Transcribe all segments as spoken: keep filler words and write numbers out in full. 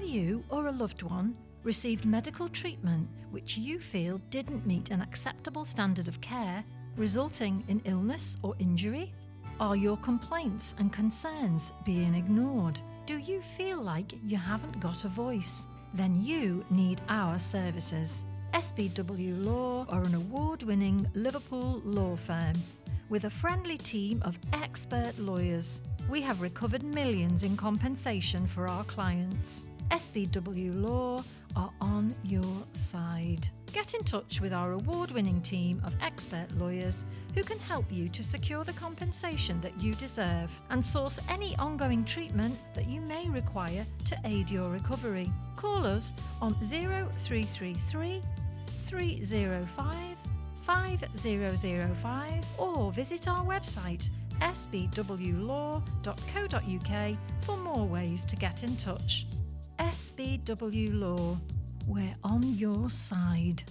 you or a loved one received medical treatment which you feel didn't meet an acceptable standard of care, resulting in illness or injury? Are your complaints and concerns being ignored? Do you feel like you haven't got a voice? Then you need our services. S B W Law are an award-winning Liverpool law firm with a friendly team of expert lawyers. We have recovered millions in compensation for our clients. S B W Law are on your side. Get in touch with our award-winning team of expert lawyers who can help you to secure the compensation that you deserve and source any ongoing treatment that you may require to aid your recovery. Call us on zero three three three, three zero five, five zero zero five or visit our website s b w law dot co dot u k for more ways to get in touch. S B W Law, we're on your side.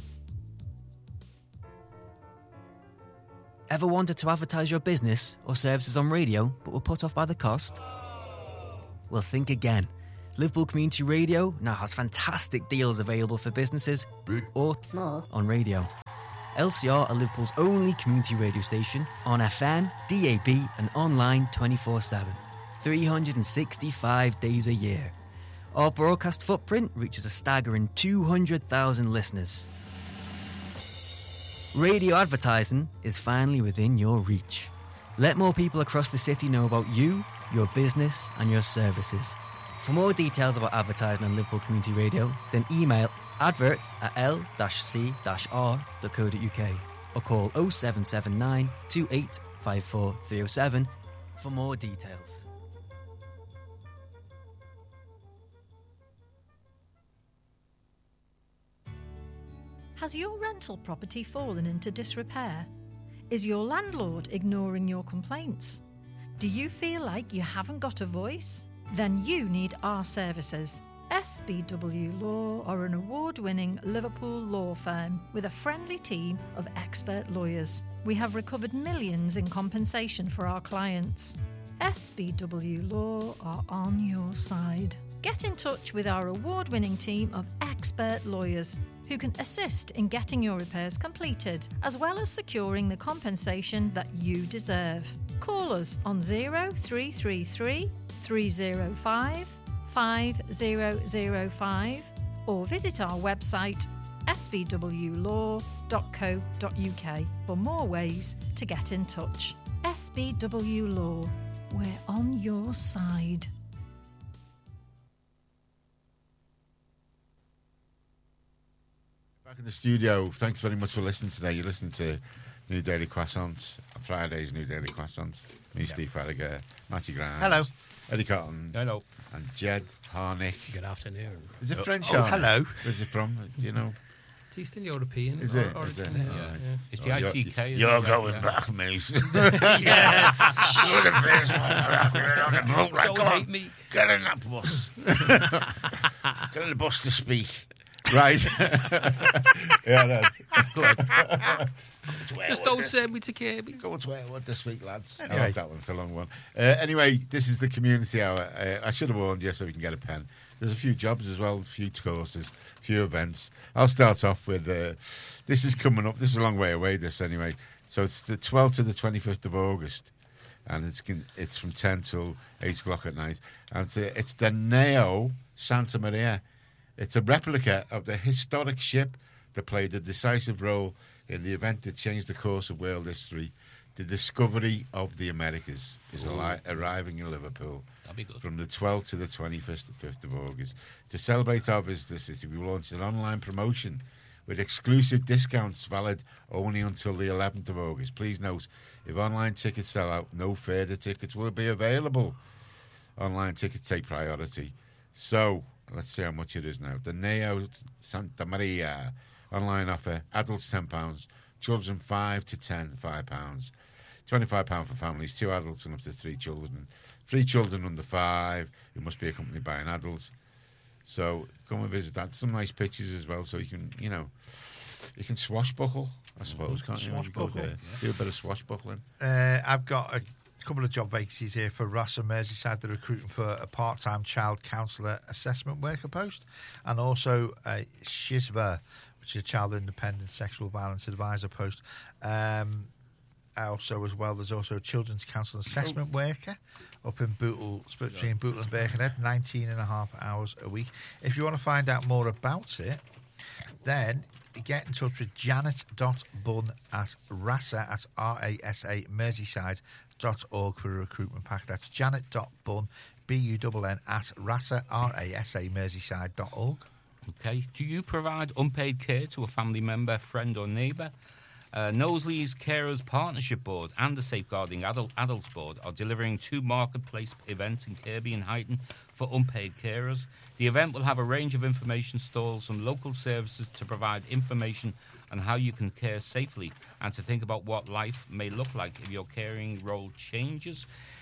Ever wanted to advertise your business or services on radio but were put off by the cost? Well, think again. Liverpool Community Radio now has fantastic deals available for businesses, big or small, on radio. L C R are Liverpool's only community radio station on F M, D A B and online twenty-four seven, three hundred sixty-five days a year. Our broadcast footprint reaches a staggering two hundred thousand listeners. Radio advertising is finally within your reach. Let more people across the city know about you, your business and your services. For more details about advertising on Liverpool Community Radio, then email adverts at l c r dot co dot u k or call oh seven seven nine, two eight five four, three oh seven for more details. Has your rental property fallen into disrepair? Is your landlord ignoring your complaints? Do you feel like you haven't got a voice? Then you need our services. S B W Law are an award-winning Liverpool law firm with a friendly team of expert lawyers. We have recovered millions in compensation for our clients. S B W Law are on your side. Get in touch with our award-winning team of expert lawyers who can assist in getting your repairs completed, as well as securing the compensation that you deserve. Call us on zero three three three, three zero five, five zero zero five or visit our website s b w law dot co dot u k for more ways to get in touch. S B W Law, we're on your side. Back in the studio, thanks very much for listening today. You're listening to New Daily Croissants, Friday's New Daily Croissants. Me, yep. Steve Farragher, Matty Grimes. Hello. Eddie Cotton. Hello. And Jed Harnick. Good afternoon. Is it French? Oh, oh hello. Where's it from? Do you know? It's Eastern European. Is it? Or, or is it? Yeah, oh, yeah. It's, it's oh, the I C K. You're, you're going yeah. back, mate. Yeah. You're the first one. On the boat, like, Don't come hate on. me. Get in that bus. Get in the bus to speak. Right. Yeah, that's good. Just don't send me to Kirby. Go to Airwood this week, lads. Anyway. I like that one. It's a long one. Uh, anyway, this is the community hour. Uh, I should have warned you so we can get a pen. There's a few jobs as well, a few courses, a few events. I'll start off with, uh, this is coming up. This is a long way away, this anyway. So it's the twelfth to the twenty-fifth of August. And it's it's from ten till eight o'clock at night. And it's, a, it's the Neo Santa Maria. It's a replica of the historic ship that played a decisive role in the event that changed the course of world history. The discovery of the Americas is ali- arriving in Liverpool from the twelfth to the twenty-fifth of August. To celebrate our visit to the city, we launched an online promotion with exclusive discounts valid only until the eleventh of August. Please note, if online tickets sell out, no further tickets will be available. Online tickets take priority. So, let's see how much it is now. The Neo Santa Maria online offer, adults ten pounds, children five to ten, five pounds. twenty-five pounds for families, two adults and up to three children. Three children under five, who must be accompanied by an adult. So come and visit that. Some nice pictures as well, so you can, you know, you can swashbuckle, I suppose, can't you? Swashbuckle. you? Yeah. Do a bit of swashbuckling. Uh, I've got a couple of job vacancies here for Ross and Merseyside. They're recruiting for a part-time child counsellor assessment worker post, and also a Shizba, which is a child independent sexual violence advisor post. Um, also, as well, there's also a children's counsellor assessment worker up in Bootle, split between Bootle and Birkenhead, nineteen and a half hours a week. If you want to find out more about it, then get in touch with janet.bunn at rasa, at R A S A, Merseyside dot org for a recruitment pack. That's janet.bunn, B U N N, at rasa, R A S A, Merseyside dot org. Okay. Do you provide unpaid care to a family member, friend or neighbour? Uh, Knowsley's Carers Partnership Board and the Safeguarding Adult, Adults Board are delivering two marketplace events in Kirby and Huyton for unpaid carers. The event will have a range of information stalls from local services to provide information on how you can care safely and to think about what life may look like if your caring role changes.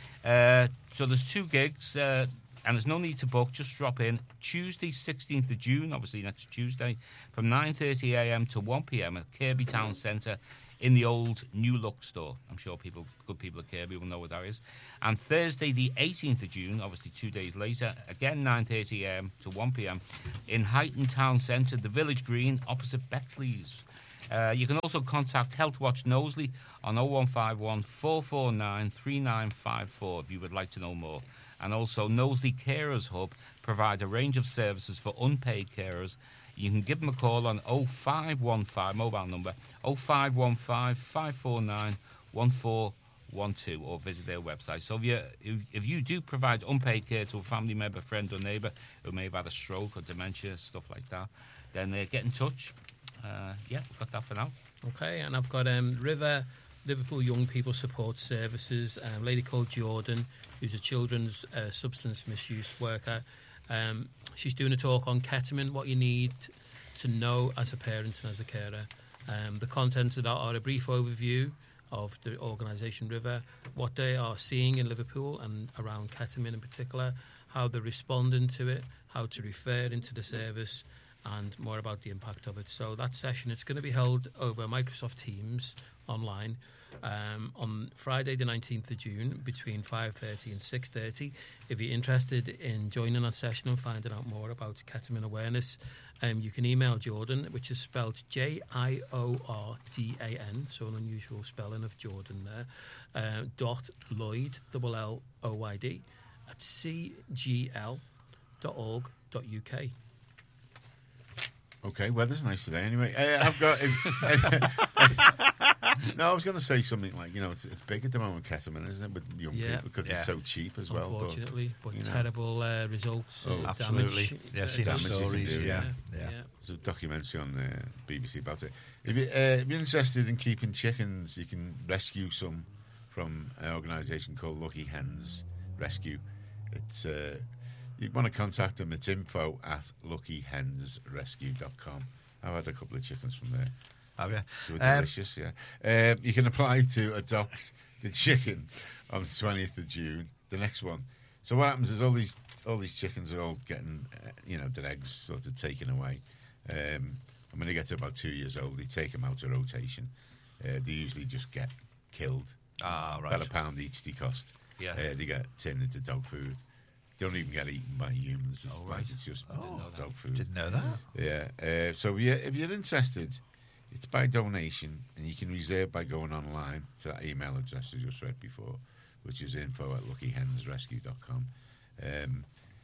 Uh, so there's two gigs, uh, and there's no need to book. Just drop in. Tuesday, sixteenth of June, obviously next Tuesday, from nine thirty a m to one p m at Kirby Town Centre in the old New Look store. I'm sure people, good people at Kirby will know what that is. And Thursday, the eighteenth of June, obviously two days later, again nine thirty a m to one p m in Huyton Town Centre, the Village Green, opposite Bexley's. Uh, you can also contact Health Watch Knowsley on oh one five one, four four nine, three nine five four if you would like to know more. And also, Knowsley Carers Hub provide a range of services for unpaid carers. You can give them a call on oh five one five, mobile number, oh five one five, five four nine, one four one two, or visit their website. So if you, if, if you do provide unpaid care to a family member, friend or neighbour who may have had a stroke or dementia, stuff like that, then uh, get in touch. Uh, yeah, we've got that for now. Okay, and I've got um, River Liverpool Young People Support Services, um, a lady called Jordan, who's a children's uh, substance misuse worker. Um, she's doing a talk on ketamine, what you need to know as a parent and as a carer. Um, the contents of that are a brief overview of the organisation River, what they are seeing in Liverpool and around ketamine in particular, how they're responding to it, how to refer into the service, and more about the impact of it. So that session, it's going to be held over Microsoft Teams online um, on Friday the nineteenth of June between five thirty and six thirty. If you're interested in joining that session and finding out more about ketamine awareness, um, you can email Jordan, which is spelled J I O R D A N, so an unusual spelling of Jordan there, uh, dot Lloyd, double L O Y D, at c g l dot org dot u k. Okay, weather's nice today anyway. Uh, I've got... no, I was going to say something like, you know, it's, it's big at the moment, ketamine, isn't it, with young yeah. people, because yeah. it's so cheap as well. Unfortunately, but, but terrible uh, results. Oh, uh, absolutely. Damage, Yeah, uh, seen damage stories, you can do, yeah. yeah. yeah. yeah. There's a documentary on the B B C about it. If, you, uh, if you're interested in keeping chickens, you can rescue some from an organisation called Lucky Hens Rescue. It's... Uh, You want to contact them, it's info at lucky hens rescue dot com. I've had a couple of chickens from there. Have you? They were delicious, um, yeah. Um, you can apply to adopt the chicken on the twentieth of June, the next one. So what happens is all these all these chickens are all getting, uh, you know, their eggs sort of taken away. Um, and when they get to about two years old, they take them out of rotation. Uh, they usually just get killed. Ah, right. About a pound each they cost. Yeah. Uh, they get turned into dog food. Don't even get eaten by humans. It's Oh, like right. it's just Oh, dog food. Didn't know that. Yeah. Uh, so yeah, if you're interested, it's by donation, and you can reserve by going online to that email address I just read before, which is info at lucky hens rescue dot com. Um,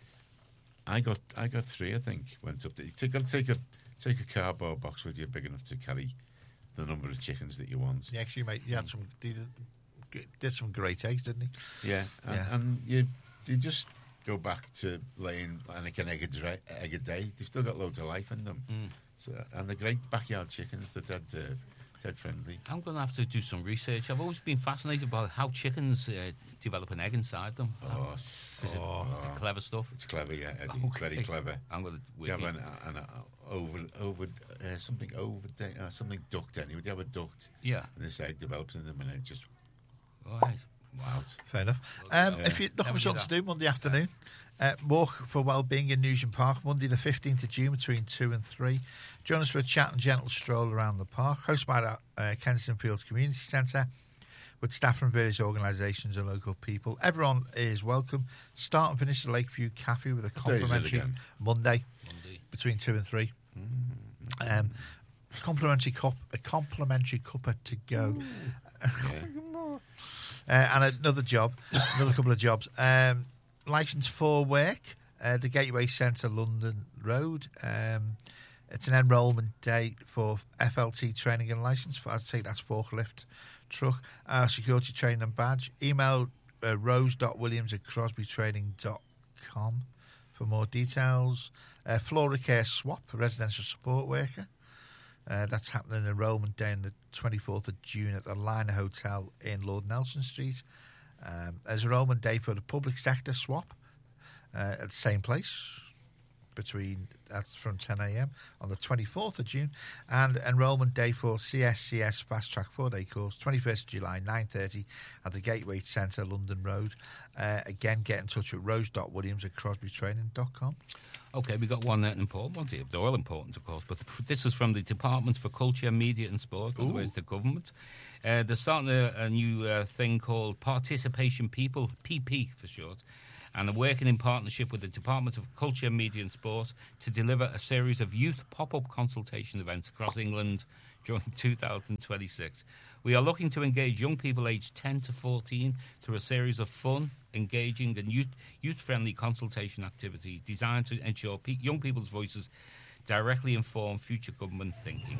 I got I got three. I think went up. There. You got to take a take a cardboard box with you big enough to carry the number of chickens that you want. Yeah, actually, mate, you had some did, did some great eggs, didn't he? Yeah, and, Yeah. and you you just go back to laying like an egg a, dra- egg a day. They've still got loads of life in them. Mm. So, and the great backyard chickens, they're dead, uh, dead friendly. I'm going to have to do some research. I've always been fascinated by how chickens uh, develop an egg inside them. Oh, Is it, oh. is it clever stuff? It's clever, yeah, Eddie. It's very Okay. clever. I'm going Do you have to. an, an uh, over over uh, something over uh, something duct anyway? Do you have a duct? Yeah. And this egg develops in them, and it just All right. wow. Fair enough. Um, Yeah. If you're looking Can for we do something to that? do Monday afternoon, uh, walk for wellbeing in Nugent Park, Monday the fifteenth of June between two and three. Join us for a chat and gentle stroll around the park, hosted by the uh, Kensington Fields Community Centre. with staff from various organisations and local people. Everyone is welcome. Start and finish the Lakeview Cafe with a What day is it complimentary again? Monday, Monday. between two and three. Um, complimentary cup, a complimentary cuppa to go, uh, and another job, another couple of jobs. Um, license for work, uh, the Gateway Centre, London Road. Um, it's an enrolment day for F L T training and licence. I'd say that's forklift truck, uh, security training and badge. Email uh, rose.williams at crosby training dot com for more details. Uh, Flora Care Swap, a residential support worker. Uh, that's happening enrolment day on the twenty-fourth of June at the Liner Hotel in Lord Nelson Street. Um, there's enrolment day for the public sector swap uh, at the same place. Between that's from ten a.m. on the twenty-fourth of June, and enrolment day for C S C S Fast Track four day course twenty-first of July nine thirty at the Gateway Centre, London Road. Uh, again, get in touch with rose.williams at crosby training dot com. Okay, we got one uh, important one here. They're all important, of course, but this is from the Department for Culture, Media and Sport, in other words, the government. Uh, they're starting a, a new uh, thing called Participation People, P P for short, and are working in partnership with the Department of Culture, Media and Sport to deliver a series of youth pop-up consultation events across England during two thousand twenty-six. We are looking to engage young people aged ten to fourteen through a series of fun, engaging and youth, youth-friendly consultation activities designed to ensure pe- young people's voices directly inform future government thinking.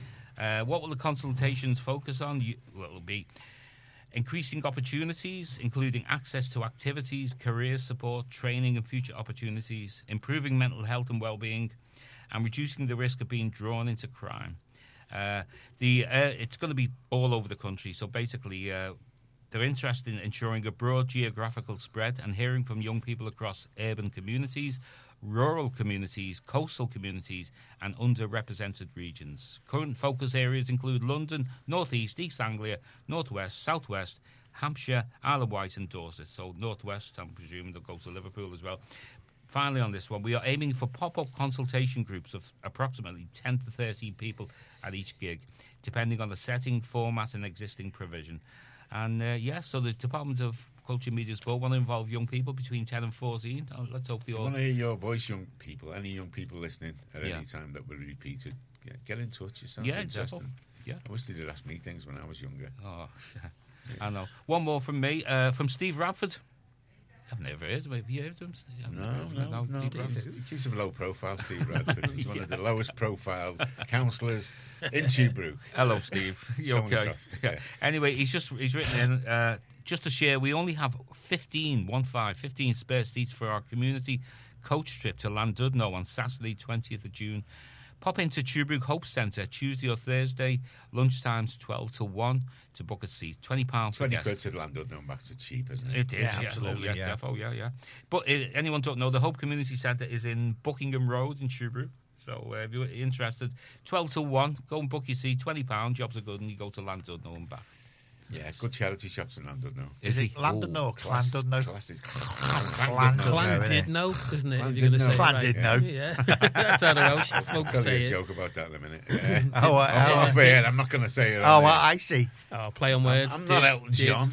Uh, what will the consultations focus on? You, well, it'll be increasing opportunities, including access to activities, career support, training and future opportunities, improving mental health and well-being, and reducing the risk of being drawn into crime. Uh, the uh, it's going to be all over the country, so basically uh, they're interested in ensuring a broad geographical spread and hearing from young people across urban communities, rural communities, coastal communities and underrepresented regions. Current focus areas include London, North East, East Anglia, North West, South West, Hampshire, Isle of Wight and Dorset. So North West, I'm presuming they'll go to Liverpool as well. Finally, on this one, we are aiming for pop-up consultation groups of approximately ten to thirteen people at each gig, depending on the setting, format and existing provision. And, uh, yeah, so the Department of Culture, Media and Sport want to involve young people between ten and fourteen. Oh, let's hope they I all... want to hear your voice, young people. Any young people listening at Yeah. any time that will repeat it, get, get in touch. It sounds Yeah, interesting. definitely. Yeah. I wish they did ask me things when I was younger. Oh, yeah. I know. One more from me, uh, from Steve Radford. I've never heard of him. Have you heard of him? I've No, never heard of him. no, no. Steve Radford. He keeps a low profile, Steve Radford. He's one of the lowest profile councillors in Tobruk. Hello, Steve. You okay? Stonecroft, Yeah. yeah. Anyway, he's just he's written in uh, just to share. We only have fifteen, one five, fifteen spare seats for our community coach trip to Llandudno on Saturday, twentieth of June. Pop into Tobruk Hope Centre Tuesday or Thursday, lunchtimes twelve to one to book a seat. twenty pounds for Twenty guests. quid to Llandudno back to cheap, isn't it? It is, Yeah, yeah, absolutely, Oh, yeah, yeah. defo, yeah, yeah. But uh, anyone don't know, the Hope Community Centre is in Buckingham Road in Tobruk. So uh, if you're interested, twelve to one, go and book your seat, twenty pounds, jobs are good, and you go to Llandudno and back. Yeah, good charity shops in Llandudno. Is it he? Llandudno or Class- Llandudno? class is- Llandudno, Clan innit? did know, isn't it? Clan if you're did going to say know. it Clan right. did know. Yeah, that's how the Welsh I'll folks tell say you a it. joke about that in a minute. Yeah. Oh, uh, Off- oh, off air, I'm not going to say it. oh, on well, air. I see. Oh, play on words. I'm did- not Elton did. John.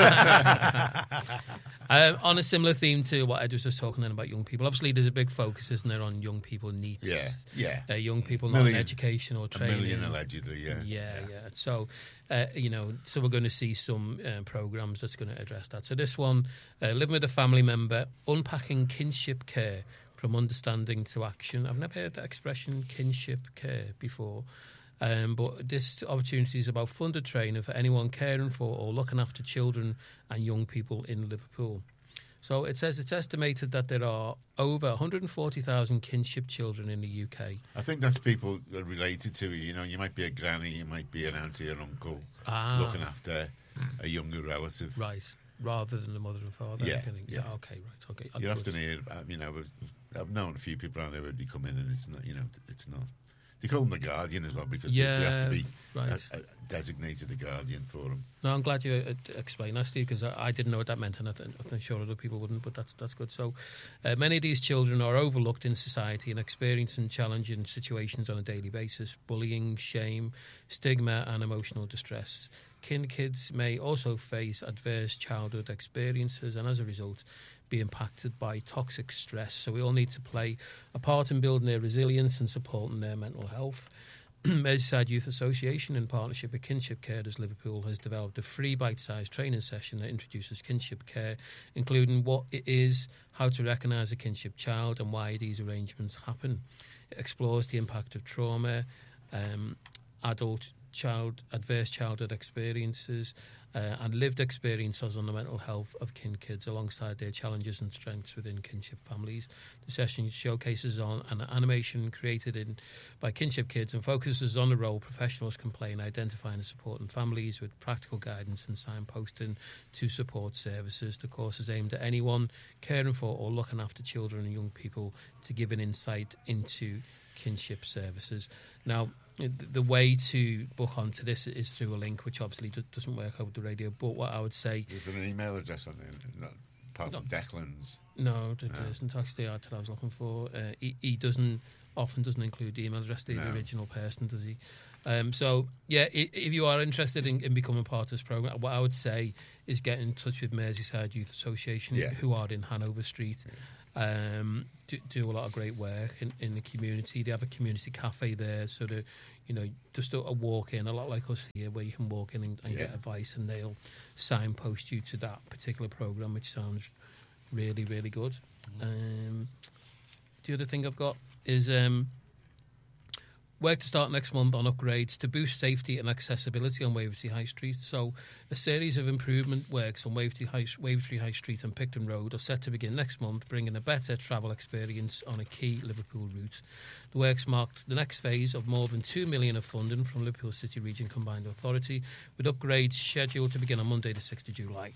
Um, on a similar theme to what Ed was just talking then about young people, obviously there's a big focus, isn't there, on young people needs. Yeah, yeah. Uh, young people not in Million. education or A training. million allegedly, yeah. Yeah, yeah. So, uh, you know, so we're going to see some uh, programs that's going to address that. So this one, uh, living with a family member, unpacking kinship care from understanding to action. I've never heard that expression, kinship care, before. Um, but this opportunity is about funded training for anyone caring for or looking after children and young people in Liverpool. So it says it's estimated that there are over one hundred forty thousand kinship children in the U K. I think that's people that are related to you. You know, you might be a granny, you might be an auntie or uncle Ah. looking after a younger relative. Right, rather than the mother and father. Yeah, kind of- yeah. yeah. Okay, right, okay. You Good. often hear, uh, you know, I've known a few people around there who come in and it's not, you know, it's not. They call them the guardian as well because Yeah, they, they have to be right. uh, uh, designated a guardian for them. No, I'm glad you uh, explained that, Steve, because I, I didn't know what that meant, and I th- I'm sure other people wouldn't, but that's that's good. So, uh, many of these children are overlooked in society and experiencing challenging situations on a daily basis: bullying, shame, stigma, and emotional distress. kin kids may also face adverse childhood experiences and as a result be impacted by toxic stress. So we all need to play a part in building their resilience and supporting their mental health. Merseyside Youth Association, in partnership with Kinship Carers Liverpool, has developed a free bite-sized training session that introduces kinship care, including what it is, how to recognise a kinship child and why these arrangements happen. It explores the impact of trauma, um, adult child adverse childhood experiences uh, and lived experiences on the mental health of kin kids alongside their challenges and strengths within kinship families. The session showcases on an animation created in by kinship kids and focuses on the role professionals can play in identifying and supporting families with practical guidance and signposting to support services. The course is aimed at anyone caring for or looking after children and young people to give an insight into kinship services. Now, the way to book onto this is through a link, which obviously doesn't work over the radio. But what I would say, is there an email address on there? Not, apart from Declan's. No, there no. isn't. Actually, that's what I was looking for. Uh, he, he doesn't often doesn't include the email address of no. the original person, does he? Um, so yeah, if you are interested in, in becoming part of this program, what I would say is get in touch with Merseyside Youth Association, yeah. who are in Hanover Street. Yeah. Um, do, do a lot of great work in, in the community. They have a community cafe there, sort of, you know, just a, a walk in, a lot like us here, where you can walk in and, and yeah. get advice, and they'll signpost you to that particular program, which sounds really, really good. Mm. Um, the other thing I've got is um, work to start next month on upgrades to boost safety and accessibility on Wavertree High Street. So a series of improvement works on Wavertree High, Wavertree High Street and Picton Road are set to begin next month, bringing a better travel experience on a key Liverpool route. The works marked the next phase of more than two million pounds of funding from Liverpool City Region Combined Authority, with upgrades scheduled to begin on Monday the sixth of July.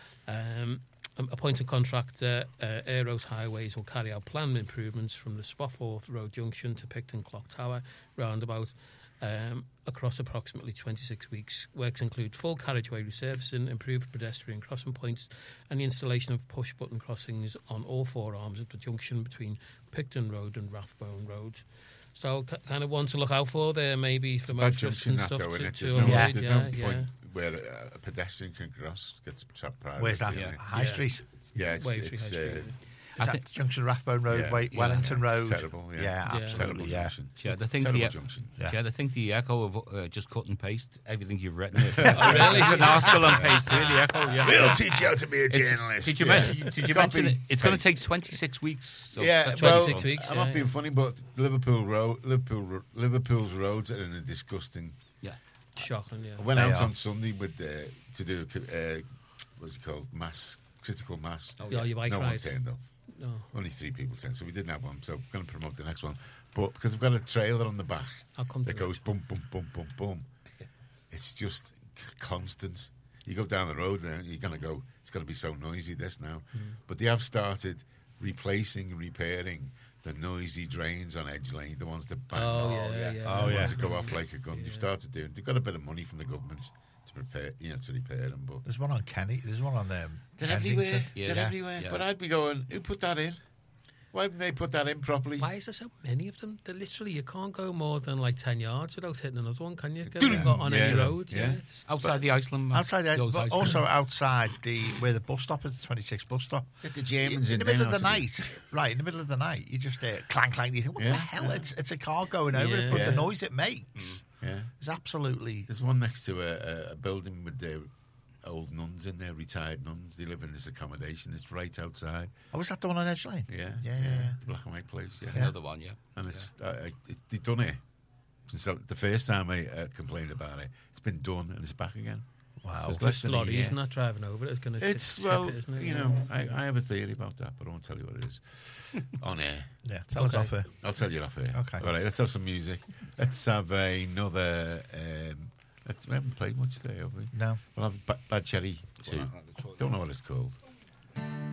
Um, appointed contractor uh, Aeros Highways will carry out planned improvements from the Spofford Road Junction to Picton Clock Tower roundabout um, across approximately twenty-six weeks. Works include full carriageway resurfacing, improved pedestrian crossing points, and the installation of push-button crossings on all four arms of the junction between Picton Road and Rathbone Road. So, c- kind of one to look out for there, maybe for motorists and stuff. Though, to, to to no, avoid, there's yeah, no yeah. point where a pedestrian can cross, gets top priority. Where's that? Yeah. High Yeah. Street? Yeah, it's, Wavertree it's, High Street. uh, Is that Junction Rathbone Road, yeah, Wa- yeah, Wellington yeah, Road? it's terrible, yeah. Yeah, Yeah. absolutely, terrible yeah. junction. Yeah, I think terrible the, junction. Yeah. yeah, I think the Echo of uh, just cut and paste everything you've written. oh, really? It's an article on page three, the Echo. Yeah. We'll teach you how to be a It's- journalist. Did you yeah. mention? Did you Copy, mention it? It's going to paste. take twenty-six weeks. So Yeah, that's well, twenty-six weeks, I'm yeah, not being yeah. funny, but Liverpool Road, Liverpool, Ro- Liverpool's roads are in a disgusting. yeah. Shocking, yeah. I went They out are. on Sunday with uh, to do uh, what's it called, mass critical mass. Oh, yeah, your bike no one rides. turned up. No. Only three people turned, so we didn't have one. So I'm going to promote the next one, but because I've got a trailer on the back I'll come to that goes boom, boom, boom, boom, boom. It's just c- constant. You go down the road there, you're going to go. It's going to be so noisy. This now, Mm. but they have started replacing and repairing the noisy drains on Edge Lane, the ones that bang, Oh, yeah, yeah. yeah. Oh, the yeah. ones that go off like a gun. Yeah. They've started doing. They've got a bit of money from the government to prepare, you know, to repair them. But There's one on Kenny. There's one on um, they're Kensington. everywhere. Yeah. They're everywhere. Yeah. But I'd be going, who put that in? Why didn't they put that in properly? Why is there so many of them? They're literally, you can't go more than like ten yards without hitting another one, can you? Get Yeah. got on any Yeah. road. Yeah. Yeah. It's- Outside the Iceland. man. Outside, the, Those but Iceland. also outside the where the bus stop is, the twenty-six bus stop. Get the Germans in in the middle of now, the so- night, right in the middle of the night, you just hear clang clang. You think, what Yeah. the hell? It's it's a car going over Yeah. it, but Yeah. the noise it makes Yeah. is absolutely. There's one next to a, a, a building with the old nuns in there, retired nuns. They live in this accommodation. It's right outside. Oh, was that the one on Edge Lane? Yeah, Yeah, yeah, yeah. The black and white place. Yeah, Another one, yeah. and it's, I, I, it's they've done it since I- the first time I uh, complained about it. It's been done and it's back again. Wow. So it's Just less a than a lot year. easier not driving over it. It's going to It's tip well, it, isn't it? you know, I, I have a theory about that, but I won't tell you what it is on air. Yeah, tell us Okay. off here. I'll tell you off here. Okay. All right, let's have some music. Let's have another. Um, let's, we haven't played much today, have we? No. We'll have ba- Bad Cherry two. Don't know what it's called.